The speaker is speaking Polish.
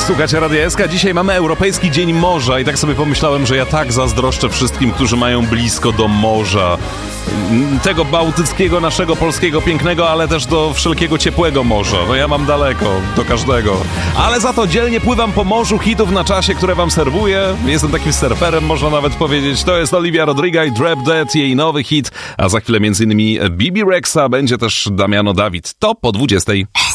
Słuchajcie, Radia SK. Dzisiaj mamy Europejski Dzień Morza i tak sobie pomyślałem, że ja tak zazdroszczę wszystkim, którzy mają blisko do morza. Tego bałtyckiego, naszego polskiego, pięknego, ale też do wszelkiego ciepłego morza. No ja mam daleko do każdego. Ale za to dzielnie pływam po morzu hitów na czasie, które wam serwuję. Jestem takim surferem, można nawet powiedzieć. To jest Olivia Rodrigo i Drop Dead, jej nowy hit. A za chwilę m.in. Bibi Rexa, będzie też Damiano David. To po 20.